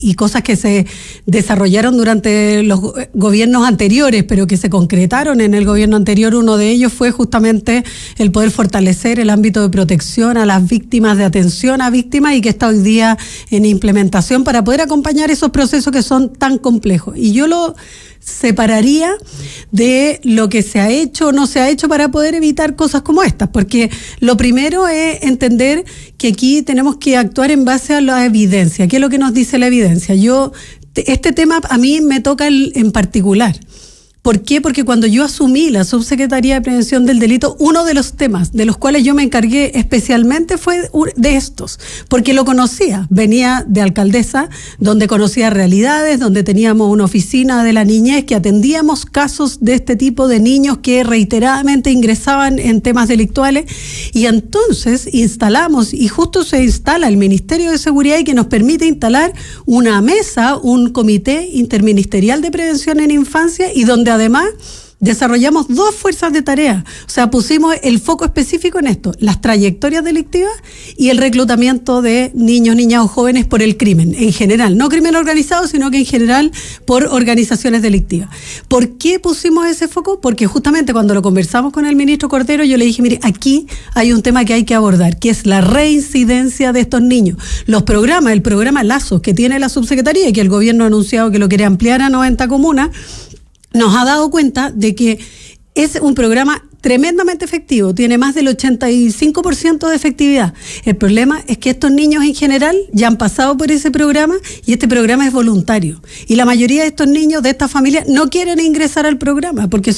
y cosas que se desarrollaron durante los gobiernos anteriores, pero que se concretaron en el gobierno anterior. Uno de ellos fue justamente el poder fortalecer el ámbito de protección a las víctimas, de atención a víctimas, y que está hoy día en implementación para poder acompañar esos procesos que son tan complejos. Y yo lo separaría de lo que se ha hecho o no se ha hecho para poder evitar cosas como estas, porque lo primero es entender que aquí tenemos que actuar en base a la evidencia. ¿Qué es lo que nos dice la evidencia? Este tema a mí me toca en particular. ¿Por qué? Porque cuando yo asumí la Subsecretaría de Prevención del Delito, uno de los temas de los cuales yo me encargué especialmente fue de estos, porque lo conocía. Venía de alcaldesa, donde conocía realidades, donde teníamos una oficina de la niñez, que atendíamos casos de este tipo de niños que reiteradamente ingresaban en temas delictuales, y entonces instalamos, y justo se instala el Ministerio de Seguridad, y que nos permite instalar una mesa, un comité interministerial de prevención en infancia, y donde además desarrollamos 2 fuerzas de tarea. O sea, pusimos el foco específico en esto: las trayectorias delictivas y el reclutamiento de niños, niñas o jóvenes por el crimen en general. No crimen organizado, sino que en general por organizaciones delictivas. ¿Por qué pusimos ese foco? Porque justamente cuando lo conversamos con el ministro Cordero, yo le dije, mire, aquí hay un tema que hay que abordar, que es la reincidencia de estos niños. Los programas, el programa Lazos que tiene la Subsecretaría, y que el gobierno ha anunciado que lo quiere ampliar a 90 comunas, nos ha dado cuenta de que es un programa tremendamente efectivo, tiene más del 85% de efectividad. El problema es que estos niños en general ya han pasado por ese programa, y este programa es voluntario. Y la mayoría de estos niños, de estas familias, no quieren ingresar al programa, porque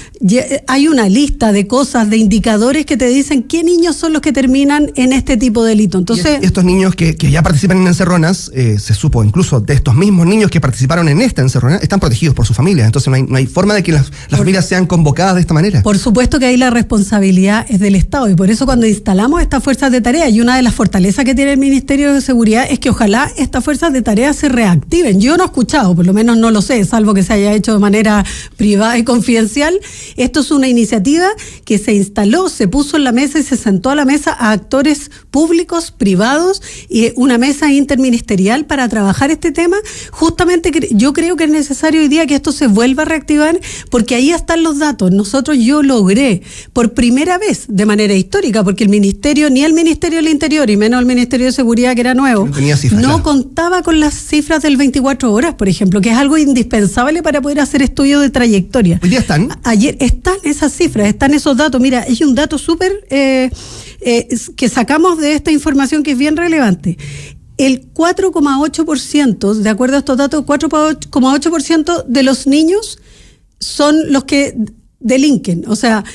hay una lista de cosas, de indicadores que te dicen qué niños son los que terminan en este tipo de delito. Entonces, y estos niños que ya participan en encerronas, se supo incluso de estos mismos niños que participaron en esta encerrona, están protegidos por sus familias. Entonces no hay forma de que las familias sean convocadas de esta manera. Por supuesto que ahí la responsabilidad es del Estado, y por eso cuando instalamos estas fuerzas de tarea, y una de las fortalezas que tiene el Ministerio de Seguridad es que ojalá estas fuerzas de tarea se reactiven. Yo no he escuchado, por lo menos no lo sé, salvo que se haya hecho de manera privada y confidencial. Esto es una iniciativa que se instaló, se puso en la mesa y se sentó a la mesa a actores públicos, privados, y una mesa interministerial para trabajar este tema. Justamente yo creo que es necesario hoy día que esto se vuelva a reactivar, porque ahí están los datos. Yo logré por primera vez de manera histórica, porque ni el Ministerio del Interior y menos el Ministerio de Seguridad, que era nuevo, no contaba con las cifras del 24 horas, por ejemplo, que es algo indispensable para poder hacer estudios de trayectoria. ¿Hoy día están? Ayer están esas cifras, están esos datos. Mira, hay un dato súper que sacamos de esta información que es bien relevante. El 4,8%, de acuerdo a estos datos, 4,8% de los niños son los que delinquen, o sea,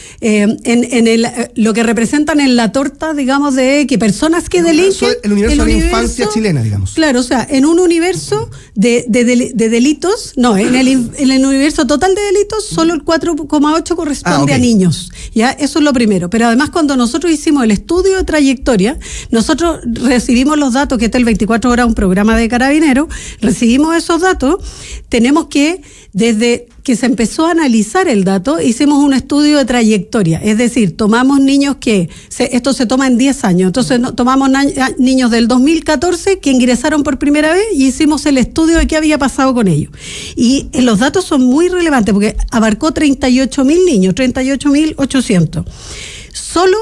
lo que representan en la torta, digamos, de que personas que delinquen. El universo de la infancia chilena, digamos. Claro, o sea, en un universo de delitos, no, en el universo total de delitos, solo el 4,8 corresponde a niños. Ya, eso es lo primero. Pero además, cuando nosotros hicimos el estudio de trayectoria, nosotros recibimos los datos, que está el 24 horas, un programa de Carabineros, recibimos esos datos, tenemos que, desde que se empezó a analizar el dato, hicimos un estudio de trayectoria, es decir, tomamos niños esto se toma en 10 años, entonces tomamos niños del 2014 que ingresaron por primera vez y hicimos el estudio de qué había pasado con ellos. Y los datos son muy relevantes porque abarcó 38.000 niños, 38.800. Solo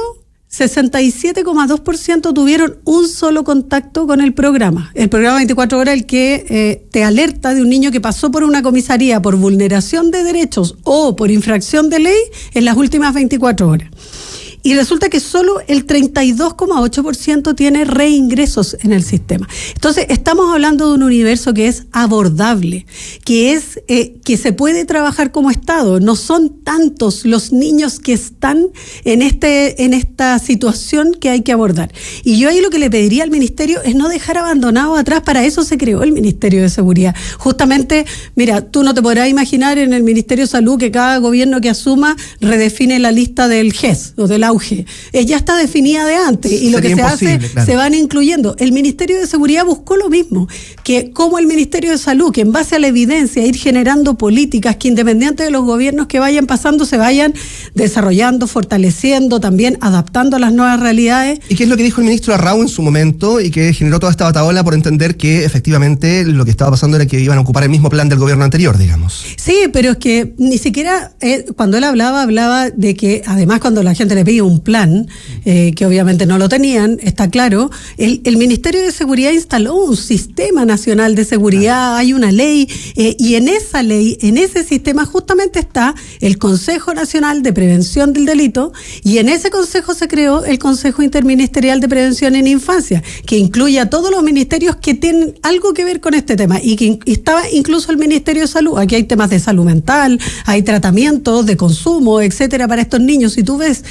67,2% tuvieron un solo contacto con el programa. El programa 24 horas, el que te alerta de un niño que pasó por una comisaría por vulneración de derechos o por infracción de ley en las últimas 24 horas. Y resulta que solo el 32,8% tiene reingresos en el sistema. Entonces, estamos hablando de un universo que es abordable, que es que se puede trabajar como Estado. No son tantos los niños que están en esta situación que hay que abordar. Y yo ahí lo que le pediría al Ministerio es no dejar abandonado atrás. Para eso se creó el Ministerio de Seguridad. Justamente, mira, tú no te podrás imaginar en el Ministerio de Salud que cada gobierno que asuma redefine la lista del GES o del auge. Ya está definida de antes y lo que se hace, claro, se van incluyendo. El Ministerio de Seguridad buscó lo mismo, que como el Ministerio de Salud, que en base a la evidencia ir generando políticas que independiente de los gobiernos que vayan pasando se vayan desarrollando, fortaleciendo, también adaptando a las nuevas realidades. ¿Y qué es lo que dijo el ministro Arrau en su momento y que generó toda esta bataola por entender que efectivamente lo que estaba pasando era que iban a ocupar el mismo plan del gobierno anterior, digamos? Sí, pero es que ni siquiera cuando él hablaba de que además cuando la gente le pide un plan, que obviamente no lo tenían, está claro, el Ministerio de Seguridad instaló un sistema nacional de seguridad, hay una ley, y en esa ley, en ese sistema justamente está el Consejo Nacional de Prevención del Delito, y en ese consejo se creó el Consejo Interministerial de Prevención en Infancia, que incluye a todos los ministerios que tienen algo que ver con este tema, y que estaba incluso el Ministerio de Salud. Aquí hay temas de salud mental, hay tratamientos de consumo, etcétera, para estos niños. Si tú ves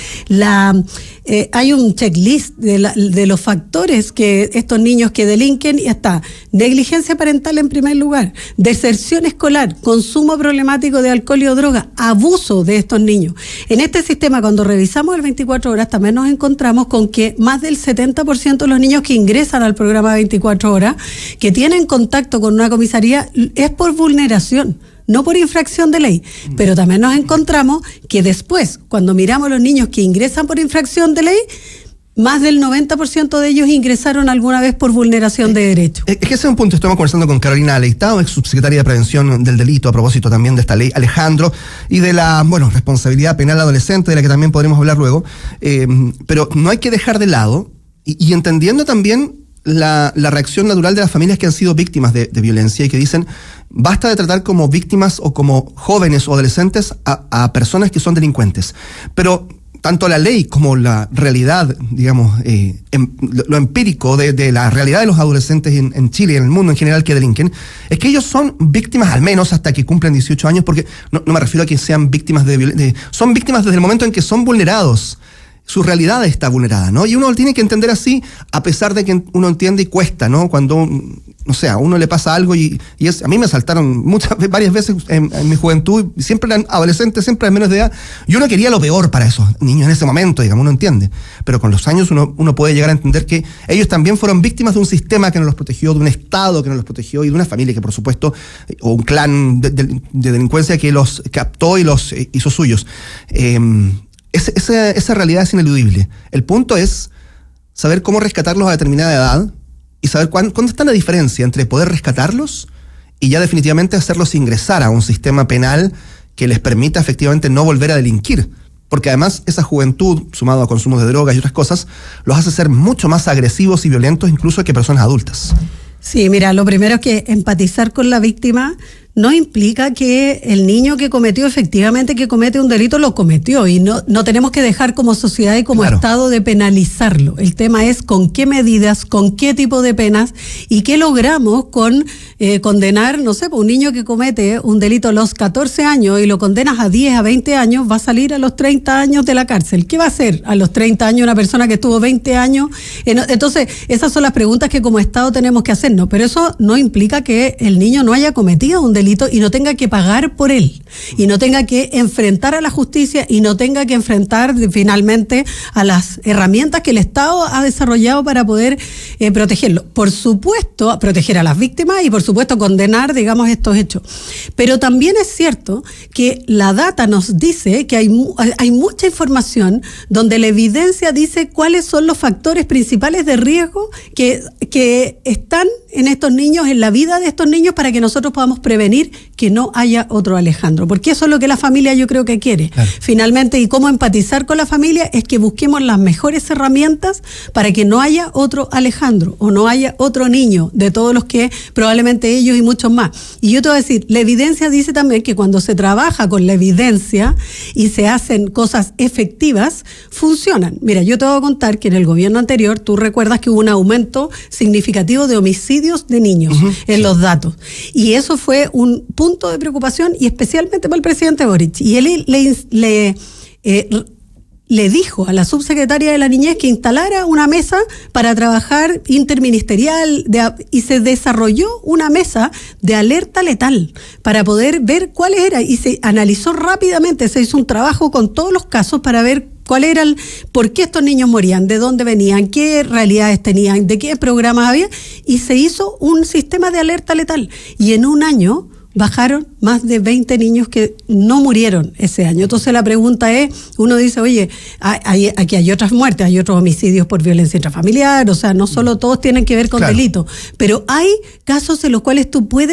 hay un checklist de los factores que estos niños que delinquen, y está negligencia parental en primer lugar, deserción escolar, consumo problemático de alcohol y o droga, abuso de estos niños. En este sistema, cuando revisamos el 24 horas, también nos encontramos con que más del 70% de los niños que ingresan al programa 24 horas, que tienen contacto con una comisaría, es por vulneración, no por infracción de ley. Pero también nos encontramos que después, cuando miramos los niños que ingresan por infracción de ley, más del 90% de ellos ingresaron alguna vez por vulneración de derechos. Es que ese es un punto. Estamos conversando con Carolina Aleitao, ex subsecretaria de Prevención del Delito, a propósito también de esta ley, Alejandro, y de la, responsabilidad penal adolescente, de la que también podremos hablar luego. Pero no hay que dejar de lado, y entendiendo también la reacción natural de las familias que han sido víctimas de violencia y que dicen, basta de tratar como víctimas o como jóvenes o adolescentes a personas que son delincuentes. Pero tanto la ley como la realidad, digamos, lo empírico de la realidad de los adolescentes en Chile y en el mundo en general que delinquen, es que ellos son víctimas al menos hasta que cumplen 18 años, porque no me refiero a que sean víctimas de violencia, son víctimas desde el momento en que son vulnerados. Su realidad está vulnerada, ¿no? Y uno lo tiene que entender así, a pesar de que uno entiende y cuesta, ¿no? Cuando, no sé, a uno le pasa algo a mí me asaltaron varias veces en mi juventud, siempre eran adolescentes, siempre de menos de edad, y uno quería lo peor para esos niños en ese momento, digamos, uno entiende. Pero con los años uno puede llegar a entender que ellos también fueron víctimas de un sistema que no los protegió, de un Estado que no los protegió, y de una familia que, por supuesto, o un clan de delincuencia que los captó y los hizo suyos. Esa realidad es ineludible. El punto es saber cómo rescatarlos a determinada edad y saber cuándo está la diferencia entre poder rescatarlos y ya definitivamente hacerlos ingresar a un sistema penal que les permita efectivamente no volver a delinquir. Porque además esa juventud, sumado a consumos de drogas y otras cosas, los hace ser mucho más agresivos y violentos incluso que personas adultas. Sí, mira, lo primero es que empatizar con la víctima no implica que el niño que cometió efectivamente que comete un delito lo cometió, y no tenemos que dejar como sociedad y como claro, Estado de penalizarlo. El tema es con qué medidas, con qué tipo de penas y qué logramos con condenar, no sé, un niño que comete un delito a los 14 años y lo condenas a 10, a 20 años, va a salir a los 30 años de la cárcel. ¿Qué va a hacer a los 30 años una persona que estuvo 20 años? Entonces, esas son las preguntas que como Estado tenemos que hacernos, pero eso no implica que el niño no haya cometido un delito y no tenga que pagar por él, y no tenga que enfrentar a la justicia, y no tenga que enfrentar finalmente a las herramientas que el Estado ha desarrollado para poder protegerlo. Por supuesto, proteger a las víctimas y por supuesto condenar, digamos, estos hechos. Pero también es cierto que la data nos dice que hay mucha información donde la evidencia dice cuáles son los factores principales de riesgo que están en estos niños, en la vida de estos niños, para que nosotros podamos prevenir que no haya otro Alejandro, porque eso es lo que la familia yo creo que quiere, claro, finalmente. Y cómo empatizar con la familia es que busquemos las mejores herramientas para que no haya otro Alejandro o no haya otro niño de todos los que probablemente ellos y muchos más. Y yo te voy a decir, la evidencia dice también que cuando se trabaja con la evidencia y se hacen cosas efectivas, funcionan. Mira, yo te voy a contar que en el gobierno anterior, tú recuerdas que hubo un aumento significativo de homicidios de niños en los datos, y eso fue un punto de preocupación, y especialmente para el presidente Boric. Y él le dijo a la subsecretaria de la Niñez que instalara una mesa para trabajar interministerial y se desarrolló una mesa de alerta letal para poder ver cuáles eran, y se analizó rápidamente, se hizo un trabajo con todos los casos para ver por qué estos niños morían, de dónde venían, qué realidades tenían, de qué programas había, y se hizo un sistema de alerta letal. Y en un año bajaron más de 20 niños que no murieron ese año. Entonces la pregunta es, uno dice, oye, aquí hay otras muertes, hay otros homicidios por violencia intrafamiliar, o sea, no solo todos tienen que ver con delitos, pero hay casos en los cuales tú puedes